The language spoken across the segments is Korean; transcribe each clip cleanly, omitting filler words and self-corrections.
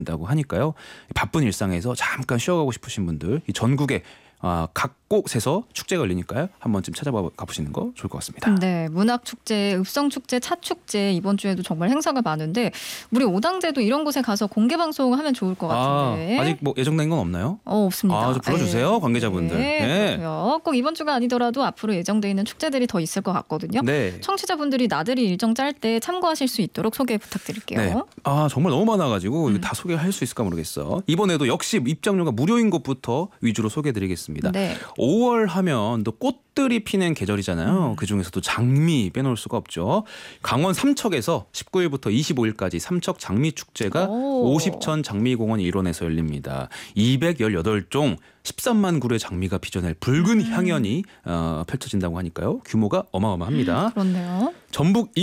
다고 하니까요. 바쁜 일상에서 잠깐 쉬어가고 싶으신 분들 이 전국에 각 곳에서 축제가 열리니까요. 한 번쯤 찾아가 보시는 거 좋을 것 같습니다. 네, 문학축제, 읍성축제, 차축제 이번 주에도 정말 행사가 많은데 우리 오당제도 이런 곳에 가서 공개 방송하면 좋을 것 같은데. 아직 뭐 예정된 건 없나요? 없습니다. 좀 불러주세요. 관계자분들. 네. 꼭 이번 주가 아니더라도 앞으로 예정돼 있는 축제들이 더 있을 것 같거든요. 네. 청취자분들이 나들이 일정 짤 때 참고하실 수 있도록 소개 부탁드릴게요. 네. 정말 너무 많아가지고 이거 다 소개할 수 있을까 모르겠어. 이번에도 역시 입장료가 무료인 곳부터 위주로 소개해드리겠습니다. 네. 5월 하면 또 꽃들이 피는 계절이잖아요. 그중에서도 장미 빼놓을 수가 없죠. 강원 삼척에서 19일부터 25일까지 삼척 장미축제가 오십천 장미공원 일원에서 열립니다. 218종 13만 그루의 장미가 빚어낼 붉은 향연이 펼쳐진다고 하니까요. 규모가 어마어마합니다. 그렇네요. 전북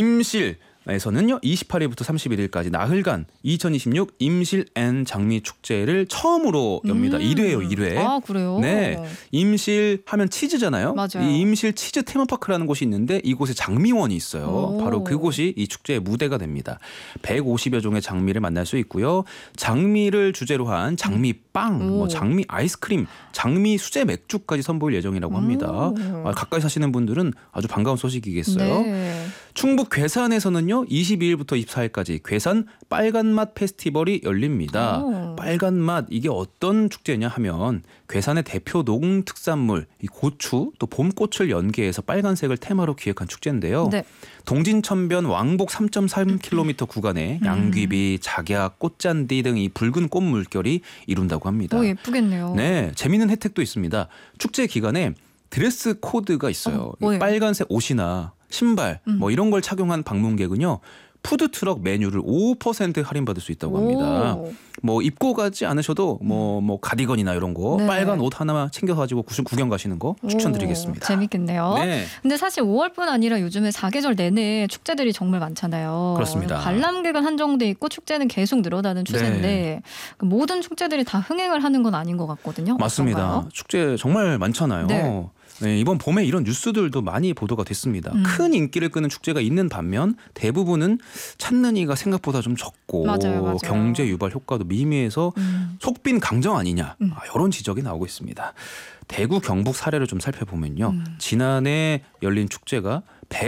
임실에서는요 28일부터 31일까지 나흘간 2026 임실 앤 장미 축제를 처음으로 엽니다. 1회예요, 1회. 아, 그래요? 네, 임실 하면 치즈잖아요. 맞아요. 이 임실 치즈 테마파크라는 곳이 있는데 이곳에 장미원이 있어요. 바로 그곳이 이 축제의 무대가 됩니다. 150여 종의 장미를 만날 수 있고요. 장미를 주제로 한 장미빵, 장미 아이스크림, 장미 수제 맥주까지 선보일 예정이라고 합니다. 가까이 사시는 분들은 아주 반가운 소식이겠어요. 네. 충북 괴산에서는요 22일부터 24일까지 괴산 빨간맛 페스티벌이 열립니다. 빨간맛 이게 어떤 축제냐 하면 괴산의 대표 농특산물 이 고추 또 봄꽃을 연계해서 빨간색을 테마로 기획한 축제인데요. 네. 동진천변 왕복 3.3km 구간에 양귀비, 작약, 꽃잔디 등 이 붉은 꽃 물결이 이룬다고 합니다. 예쁘겠네요. 네, 재미있는 혜택도 있습니다. 축제 기간에 드레스 코드가 있어요. 이 빨간색 옷이나 신발 뭐 이런 걸 착용한 방문객은요. 푸드트럭 메뉴를 5% 할인받을 수 있다고 합니다. 뭐 입고 가지 않으셔도 뭐 가디건이나 이런 거 빨간 옷 하나만 챙겨가지고 구경 가시는 거 추천드리겠습니다. 재밌겠네요. 네. 근데 사실 5월뿐 아니라 요즘에 사계절 내내 축제들이 정말 많잖아요. 그렇습니다. 관람객은 한정돼 있고 축제는 계속 늘어나는 추세인데 모든 축제들이 다 흥행을 하는 건 아닌 것 같거든요. 맞습니다. 어떤가요? 축제 정말 많잖아요. 네. 네, 이번 봄에 이런 뉴스들도 많이 보도가 됐습니다. 큰 인기를 끄는 축제가 있는 반면 대부분은 찾는 이가 생각보다 좀 적고 맞아요. 경제 유발 효과도 미미해서 속빈 강정 아니냐 이런 지적이 나오고 있습니다. 대구 경북 사례를 좀 살펴보면요. 지난해 열린 축제가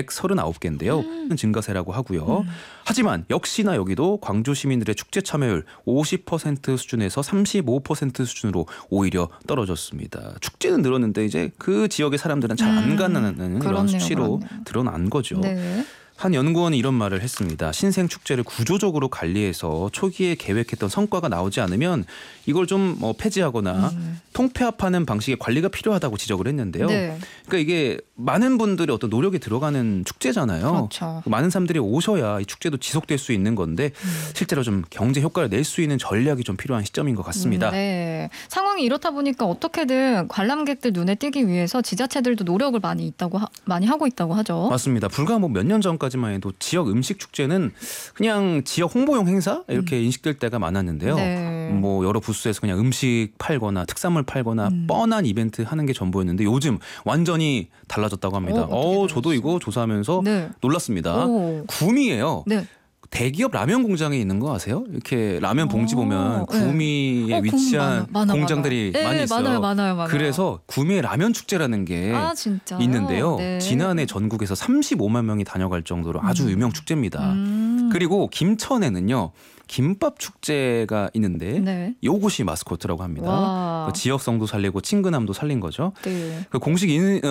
139개인데요. 증가세라고 하고요. 하지만 역시나 여기도 광주 시민들의 축제 참여율 50% 수준에서 35% 수준으로 오히려 떨어졌습니다. 축제는 늘었는데 이제 그 지역의 사람들은 잘 안 가는 그런 수치로 드러난 거죠. 네. 한 연구원이 이런 말을 했습니다. 신생 축제를 구조적으로 관리해서 초기에 계획했던 성과가 나오지 않으면 이걸 좀 폐지하거나 통폐합하는 방식의 관리가 필요하다고 지적을 했는데요. 네. 그러니까 이게 많은 분들의 어떤 노력이 들어가는 축제잖아요. 그렇죠. 많은 사람들이 오셔야 이 축제도 지속될 수 있는 건데 실제로 좀 경제 효과를 낼 수 있는 전략이 좀 필요한 시점인 것 같습니다. 네. 상황이 이렇다 보니까 어떻게든 관람객들 눈에 띄기 위해서 지자체들도 노력을 많이 하고 있다고 하죠. 맞습니다. 불과 뭐 몇 년 전까지만 해도 지역 음식 축제는 그냥 지역 홍보용 행사 이렇게 인식될 때가 많았는데요. 네. 뭐 여러 부스에서 그냥 음식 팔거나 특산물 팔거나 뻔한 이벤트 하는 게 전부였는데 요즘 완전히 달라졌다고 합니다. 저도 이거 조사하면서 놀랐습니다. 구미예요. 네. 대기업 라면 공장에 있는 거 아세요? 이렇게 라면 봉지 보면 구미에 위치한 공장들이 많이 있어요. 많아요. 그래서 구미의 라면 축제라는 게 있는데요. 네. 지난해 전국에서 35만 명이 다녀갈 정도로 아주 유명 축제입니다. 그리고 김천에는요. 김밥 축제가 있는데 요것이 마스코트라고 합니다. 그 지역성도 살리고 친근함도 살린 거죠. 네. 그 공식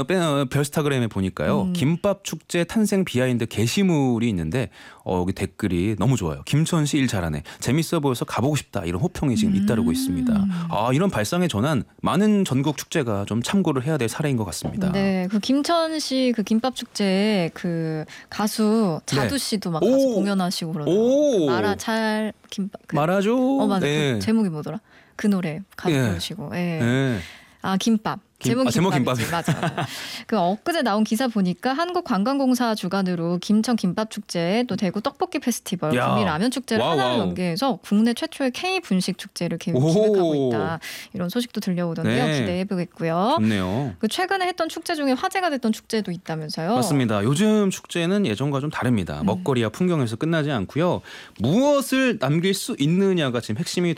별스타그램에 보니까요. 김밥 축제 탄생 비하인드 게시물이 있는데 여기 댓글이 너무 좋아요. 김천시 일 잘하네. 재밌어 보여서 가보고 싶다. 이런 호평이 지금 잇따르고 있습니다. 이런 발상의 전환 많은 전국 축제가 좀 참고를 해야 될 사례인 것 같습니다. 네, 그 김천시 그 김밥 축제에 그 가수 자두 씨도 막 가서 공연하시고 그러더라고요. 마라잘 김밥 말아줘. 맞아. 그 제목이 뭐더라? 그 노래 가서 부르시고. 김밥. 제목 제목 김밥이지. 김밥이. 맞아. 그 엊그제 나온 기사 보니까 한국관광공사 주관으로 김천 김밥축제 또 대구 떡볶이 페스티벌 야. 구미 라면 축제를 와우, 하나로 와우. 연계해서 국내 최초의 K 분식 축제를 오. 기획하고 있다. 이런 소식도 들려오던데요. 네. 기대해보겠고요. 좋네요. 그 최근에 했던 축제 중에 화제가 됐던 축제도 있다면서요? 맞습니다. 요즘 축제는 예전과 좀 다릅니다. 먹거리와 풍경에서 끝나지 않고요. 무엇을 남길 수 있느냐가 지금 핵심이